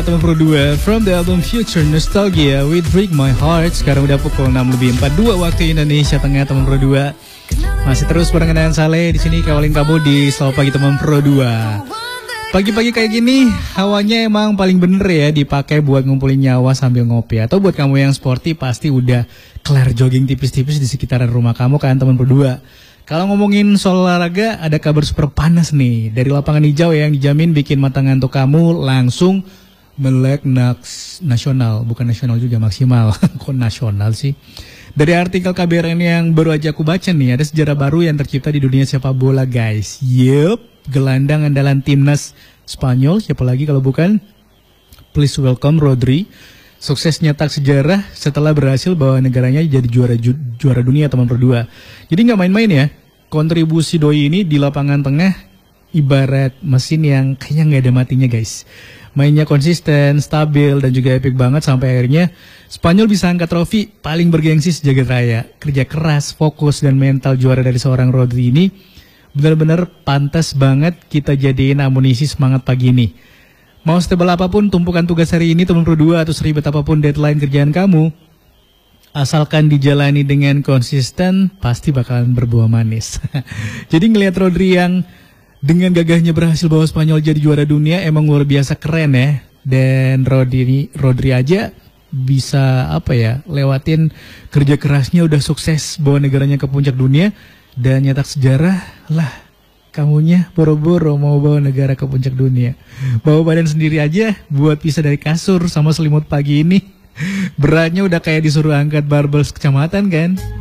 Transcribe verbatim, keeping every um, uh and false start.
Teman Pro dua from the album Future Nostalgia with Break My Heart. Sekarang udah pukul enam lebih empat puluh dua waktu Indonesia Tengah. Teman Pro dua masih terus barengan dengan Saleh di sini kawalin kamu di Selamat Pagi Teman Pro dua. Pagi-pagi kayak gini hawanya emang paling bener ya dipakai buat ngumpulin nyawa sambil ngopi. Atau buat kamu yang sporty pasti udah kelar jogging tipis-tipis di sekitaran rumah kamu kan Teman Pro dua. Kalau ngomongin soal olahraga ada kabar super panas nih dari lapangan hijau ya, yang dijamin bikin mata ngantuk kamu langsung melek naks nasional, bukan nasional juga maksimal. Kok nasional sih? Dari artikel K B R N yang baru aja aku baca nih, ada sejarah baru yang tercipta di dunia sepak bola guys. Yup, gelandang andalan timnas Spanyol, siapa lagi kalau bukan? Please welcome Rodri. Sukses nyetak sejarah setelah berhasil bawa negaranya jadi juara ju juara dunia Teman Pro dua. Jadi nggak main-main ya. Kontribusi doi ini di lapangan tengah ibarat mesin yang kayaknya nggak ada matinya guys. Mainnya konsisten, stabil, dan juga epic banget sampai akhirnya Spanyol bisa angkat trofi paling bergengsi sejagat raya. Kerja keras, fokus, dan mental juara dari seorang Rodri ini benar-benar pantas banget kita jadiin amunisi semangat pagi ini. Mau setebal apapun tumpukan tugas hari ini Teman Pro dua atau seribet apapun deadline kerjaan kamu, asalkan dijalani dengan konsisten pasti bakalan berbuah manis. Jadi ngelihat Rodri yang dengan gagahnya berhasil bawa Spanyol jadi juara dunia emang luar biasa keren ya. Dan Rodri, Rodri aja bisa apa ya, lewatin kerja kerasnya udah sukses bawa negaranya ke puncak dunia dan nyetak sejarah lah. Kamunya boro-boro mau bawa negara ke puncak dunia, bawa badan sendiri aja buat pisah dari kasur sama selimut pagi ini beratnya udah kayak disuruh angkat barbel sekecamatan kan.